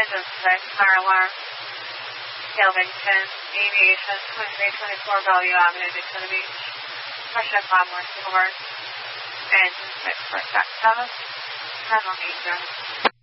Engine 6, fire alarm. Tailbington, Aviation, 2324 Bellevue Avenue, Daytona Beach. Pressure cloud, more over. Engine 6 for tax 7, 10 on 8 0.